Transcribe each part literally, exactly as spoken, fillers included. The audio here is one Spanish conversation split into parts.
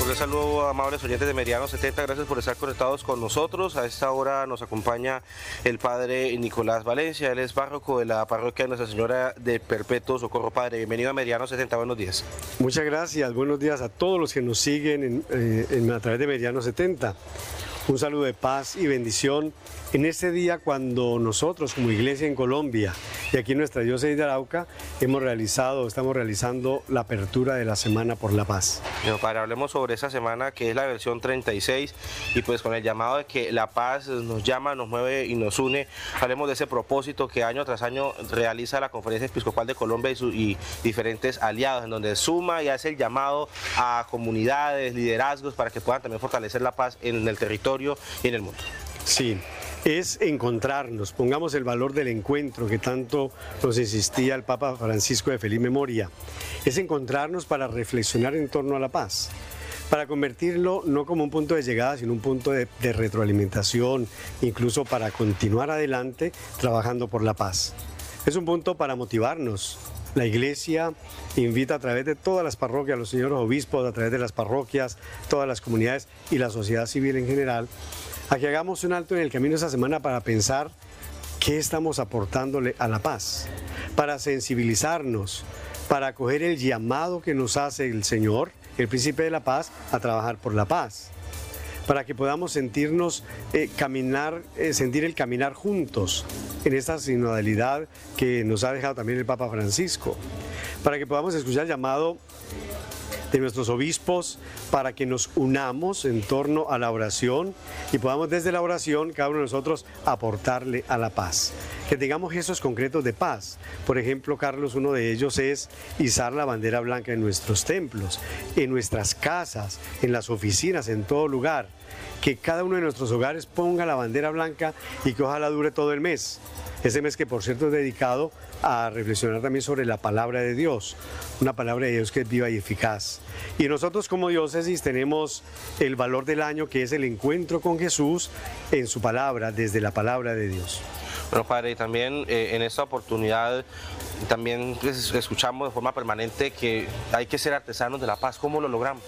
Cordial saludo a amables oyentes de Meridiano setenta, gracias por estar conectados con nosotros. A esta hora nos acompaña el padre Nicolás Valencia, él es párroco de la parroquia de Nuestra Señora de Perpetuo Socorro. Padre, bienvenido a Meridiano setenta, buenos días. Muchas gracias, buenos días a todos los que nos siguen en, eh, en, a través de Meridiano setenta. Un saludo de paz y bendición en este día cuando nosotros como iglesia en Colombia y aquí en nuestra diócesis de Arauca hemos realizado, estamos realizando la apertura de la Semana por la Paz. Bueno, padre, hablemos sobre esa semana que es la versión treinta y seis y pues con el llamado de que la paz nos llama, nos mueve y nos une. Hablemos de ese propósito que año tras año realiza la Conferencia Episcopal de Colombia y, su, y diferentes aliados, en donde suma y hace el llamado a comunidades, liderazgos para que puedan también fortalecer la paz en el territorio y en el mundo. Sí, es encontrarnos, pongamos el valor del encuentro que tanto nos insistía el Papa Francisco de feliz memoria, es encontrarnos para reflexionar en torno a la paz, para convertirlo no como un punto de llegada, sino un punto de, de retroalimentación, incluso para continuar adelante trabajando por la paz. Es un punto para motivarnos. La Iglesia invita a través de todas las parroquias, los señores obispos, a través de las parroquias, todas las comunidades y la sociedad civil en general, a que hagamos un alto en el camino esta semana para pensar qué estamos aportándole a la paz, para sensibilizarnos, para acoger el llamado que nos hace el Señor, el Príncipe de la Paz, a trabajar por la paz, para que podamos sentirnos, eh, caminar, eh, sentir el caminar juntos en esta sinodalidad que nos ha dejado también el Papa Francisco, para que podamos escuchar el llamado de nuestros obispos para que nos unamos en torno a la oración y podamos desde la oración cada uno de nosotros aportarle a la paz. Que tengamos gestos concretos de paz. Por ejemplo, Carlos, uno de ellos es izar la bandera blanca en nuestros templos, en nuestras casas, en las oficinas, en todo lugar. Que cada uno de nuestros hogares ponga la bandera blanca y que ojalá dure todo el mes. Ese mes que por cierto es dedicado a reflexionar también sobre la palabra de Dios, una palabra de Dios que es viva y eficaz. Y nosotros como diócesis tenemos el valor del año que es el encuentro con Jesús en su palabra, desde la palabra de Dios. Bueno, padre, y también eh, en esta oportunidad también pues, escuchamos de forma permanente que hay que ser artesanos de la paz. ¿Cómo lo logramos?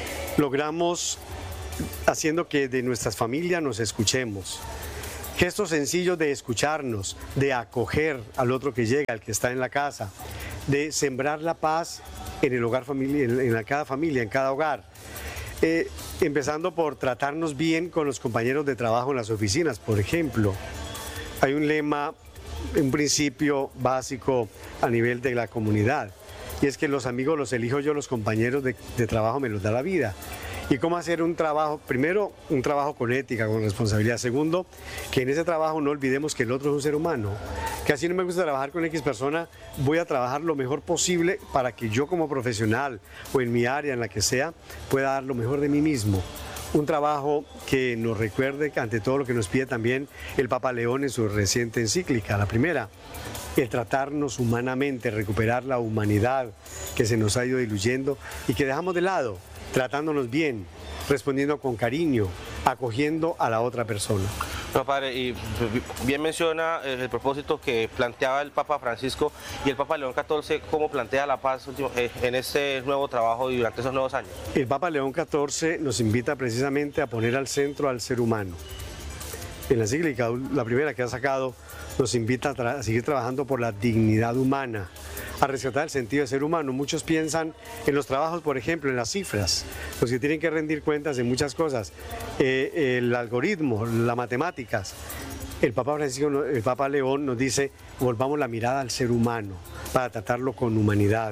Logramos haciendo que de nuestras familias nos escuchemos. Gestos sencillos de escucharnos, de acoger al otro que llega, al que está en la casa, de sembrar la paz en el hogar familiar, en, en cada familia, en cada hogar. Eh, empezando por tratarnos bien con los compañeros de trabajo en las oficinas, por ejemplo. Hay un lema, un principio básico a nivel de la comunidad, y es que los amigos los elijo yo, los compañeros de, de trabajo me los da la vida. Y cómo hacer un trabajo, primero, un trabajo con ética, con responsabilidad. Segundo, que en ese trabajo no olvidemos que el otro es un ser humano. Que así no me gusta trabajar con X persona, voy a trabajar lo mejor posible para que yo como profesional o en mi área, en la que sea, pueda dar lo mejor de mí mismo. Un trabajo que nos recuerde, ante todo lo que nos pide también el Papa León en su reciente encíclica, la primera, el tratarnos humanamente, recuperar la humanidad que se nos ha ido diluyendo y que dejamos de lado, tratándonos bien, respondiendo con cariño, acogiendo a la otra persona. No, padre, y bien menciona el propósito que planteaba el Papa Francisco y el Papa León catorce, cómo plantea la paz en este nuevo trabajo y durante esos nuevos años. El Papa León catorce nos invita precisamente a poner al centro al ser humano. En la encíclica, la primera que ha sacado, nos invita a, a seguir trabajando por la dignidad humana, a rescatar el sentido de ser humano. Muchos piensan en los trabajos, por ejemplo, en las cifras, los que tienen que rendir cuentas de muchas cosas, eh, el algoritmo, las matemáticas. El Papa Francisco, el Papa León nos dice, volvamos la mirada al ser humano para tratarlo con humanidad.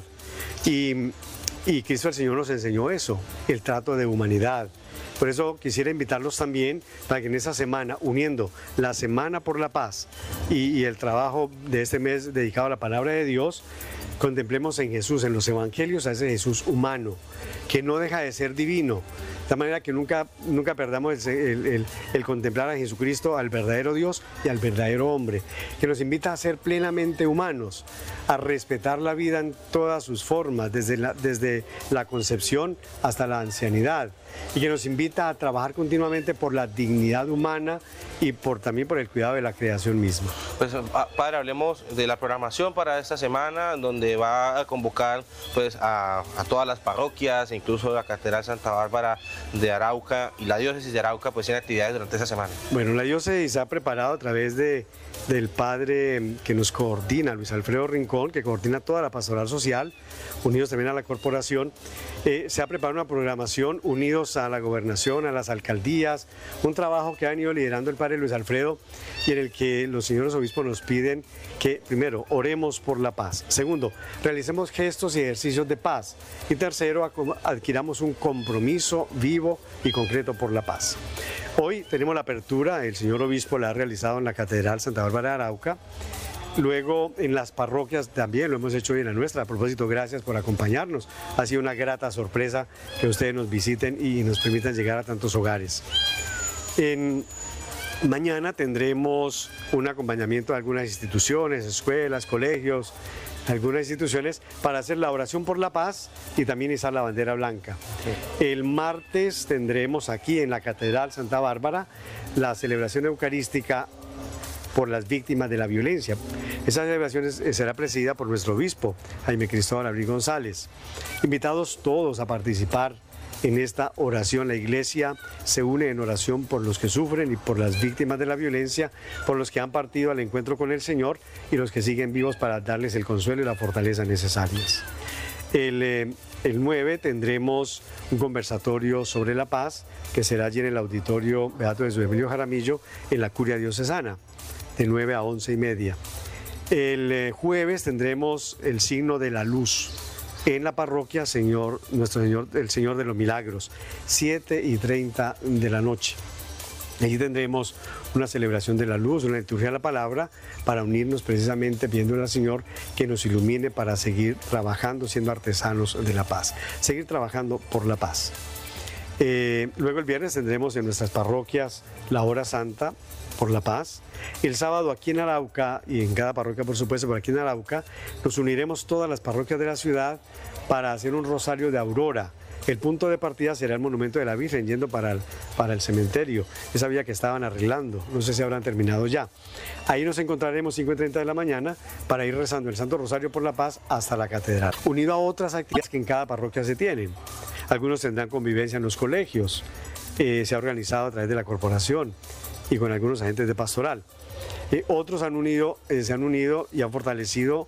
Y, y Cristo el Señor nos enseñó eso, el trato de humanidad. Por eso quisiera invitarlos también para que en esa semana, uniendo la Semana por la Paz y, y el trabajo de este mes dedicado a la Palabra de Dios, contemplemos en Jesús, en los Evangelios, a ese Jesús humano, que no deja de ser divino, De manera que nunca, nunca perdamos el, el, el, el contemplar a Jesucristo, al verdadero Dios y al verdadero hombre, que nos invita a ser plenamente humanos, a respetar la vida en todas sus formas, desde la, desde la concepción hasta la ancianidad, y que nos invita a trabajar continuamente por la dignidad humana y por, también por el cuidado de la creación misma. Pues, padre, hablemos de la programación para esta semana, donde va a convocar pues, a, a todas las parroquias, incluso la Catedral Santa Bárbara de Arauca y la diócesis de Arauca, pues tiene actividades durante esta semana. Bueno, la diócesis se ha preparado a través de, del padre que nos coordina, Luis Alfredo Rincón, que coordina toda la pastoral social, unidos también a la corporación. Eh, se ha preparado una programación unidos a la gobernación, a las alcaldías, un trabajo que ha venido liderando el padre Luis Alfredo y en el que los señores obispos nos piden que, primero, oremos por la paz. Segundo, realicemos gestos y ejercicios de paz. Y tercero, adquiramos un compromiso vivo y concreto por la paz. Hoy tenemos la apertura, el señor obispo la ha realizado en la Catedral Santa Bárbara de Arauca. Luego en las parroquias también lo hemos hecho hoy en la nuestra. A propósito, gracias por acompañarnos. Ha sido una grata sorpresa que ustedes nos visiten y nos permitan llegar a tantos hogares. En, mañana tendremos un acompañamiento de algunas instituciones, escuelas, colegios, algunas instituciones para hacer la oración por la paz y también izar la bandera blanca. El martes tendremos aquí en la Catedral Santa Bárbara la celebración eucarística por las víctimas de la violencia. Esa celebración será presidida por nuestro obispo, Jaime Cristóbal Abril González. Invitados todos a participar en esta oración. La Iglesia se une en oración por los que sufren y por las víctimas de la violencia, por los que han partido al encuentro con el Señor y los que siguen vivos para darles el consuelo y la fortaleza necesarias. El, eh, el nueve tendremos un conversatorio sobre la paz que será allí en el auditorio Beato Jesús Emilio Jaramillo en la Curia Diocesana, de nueve a once y media. El eh, jueves tendremos el signo de la luz en la parroquia Señor, nuestro Señor, el Señor de los Milagros, siete y treinta de la noche. Allí tendremos una celebración de la luz, una liturgia de la palabra, para unirnos precisamente pidiéndole al Señor que nos ilumine para seguir trabajando, siendo artesanos de la paz, seguir trabajando por la paz. Eh, luego el viernes tendremos en nuestras parroquias la hora santa por la paz. El sábado aquí en Arauca, y en cada parroquia por supuesto, pero aquí en Arauca, nos uniremos todas las parroquias de la ciudad para hacer un rosario de aurora. El punto de partida será el monumento de la Virgen yendo para el, para el cementerio, esa vía que estaban arreglando, no sé si habrán terminado ya. Ahí nos encontraremos cinco y treinta de la mañana para ir rezando el Santo Rosario por la Paz hasta la catedral, unido a otras actividades que en cada parroquia se tienen. Algunos tendrán convivencia en los colegios, eh, se ha organizado a través de la corporación y con algunos agentes de pastoral. Eh, otros han unido, eh, se han unido y han fortalecido